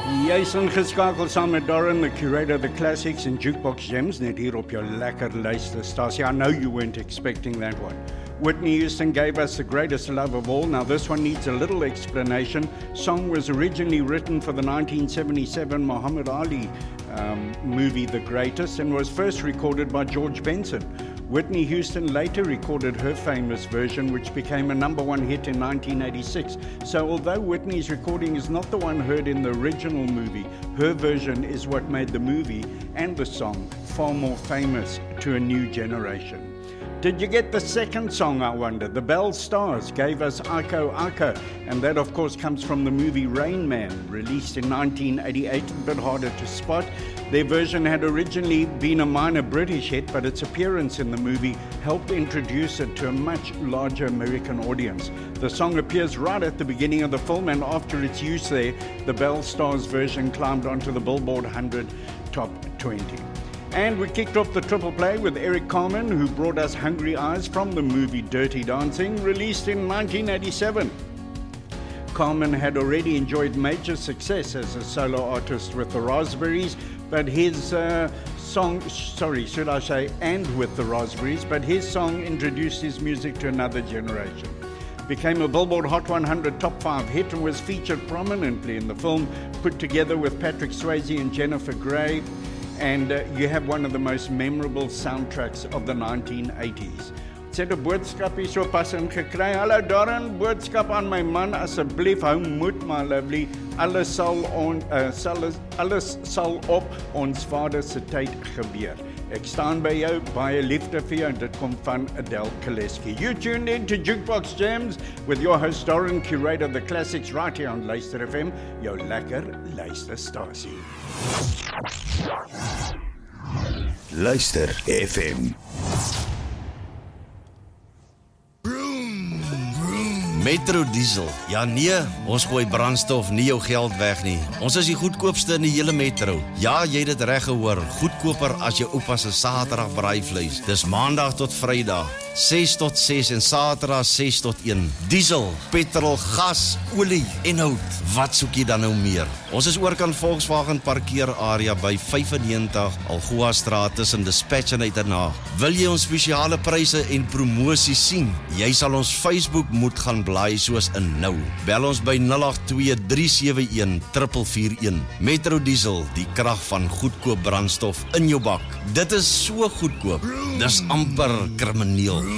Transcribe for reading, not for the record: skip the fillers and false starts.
Jy's ingeskakel saam met Darren, the curator of the classics and jukebox gems, net hier op jou lekker luisterstasie. I know you weren't expecting that one. Whitney Houston gave us the greatest love of all. Now this one needs a little explanation. Song was originally written for the 1977 Muhammad Ali movie The Greatest and was first recorded by George Benson. Whitney Houston later recorded her famous version, which became a #1 hit in 1986. So although Whitney's recording is not the one heard in the original movie, her version is what made the movie and the song far more famous to a new generation. Did you get the second song, I wonder? The Bell Stars gave us Ako Ako, and that of course comes from the movie Rain Man, released in 1988, a bit harder to spot. Their version had originally been a minor British hit, but its appearance in the movie helped introduce it to a much larger American audience. The song appears right at the beginning of the film, and after its use there, the Bell Stars version climbed onto the Billboard 100 Top 20. And we kicked off the triple play with Eric Carmen, who brought us Hungry Eyes from the movie Dirty Dancing, released in 1987. Carmen had already enjoyed major success as a solo artist with the Raspberries, but his with the Raspberries, but his song introduced his music to another generation. Became a Billboard Hot 100 Top 5 hit and was featured prominently in the film, put together with Patrick Swayze and Jennifer Grey. And you have one of the most memorable soundtracks of the 1980s. Het sê 'n boodskap hier so pas ingekry. Hallo Darren, boodskap aan my man, asseblief hou moed my lovely. Alles sal op ons Vader se tyd gebeur. Ek staan by jou, baie liefde vir jou, en dit kom van Adele Kaleski. You tuned in to Jukebox Gems with your host Darren, curator of the classics, right here on Luister FM, jou lekker luisterstasie. Luister FM. Metro Diesel. Ja nee, ons gooi brandstof nie jou geld weg nie. Ons is die goedkoopste in die hele metro. Ja, jy het dit reg gehoor. Goedkoper as jou oupa se Saterdag braaivleis. Dis Maandag tot Vrydag, 6 tot 6 en Saterdag 6 tot 1. Diesel, petrol, gas, olie en hout. Wat soek jy dan nou meer? Ons is oorkant Volkswagen parkeerarea by 95 Algoa Straat tussen Dispatch en Uiternaag. Wil jy ons spesiale pryse en promosies sien? Jy sal ons Facebook moet gaan blaai soos in nou. Bel ons by 082-371-441. Metro Diesel, die krag van goedkoop brandstof in jou bak. Dit is so goedkoop. Dis amper krimineel.